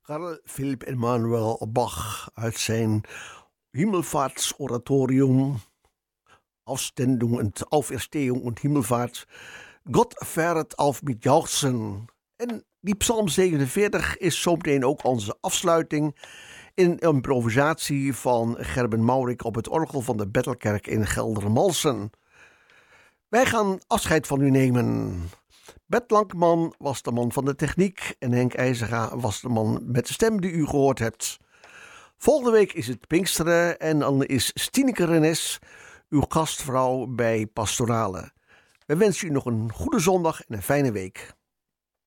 Karl Philipp Emanuel Bach uit zijn Himmelfahrtsoratorium, Aufstandung und Auferstehung und Himmelfahrt, Gott fährt auf mit Jauchzen. En die psalm 47 is zometeen ook onze afsluiting in een improvisatie van Gerben Maurik op het orgel van de Bethelkerk in Geldermalsen. Wij gaan afscheid van u nemen. Bert Lankman was de man van de techniek en Henk IJzerga was de man met de stem die u gehoord hebt. Volgende week is het Pinksteren en dan is Stineke Rennes uw gastvrouw bij Pastorale. We wensen u nog een goede zondag en een fijne week.